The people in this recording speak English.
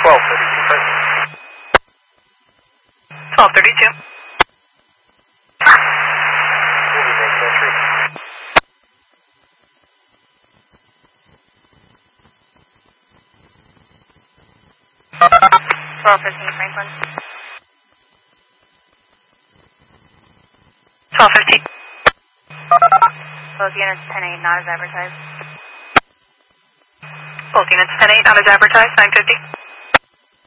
1232. 1215 Franklin. 1215. Both units 10-8, not as advertised. Both units 10-8, not as advertised, 950.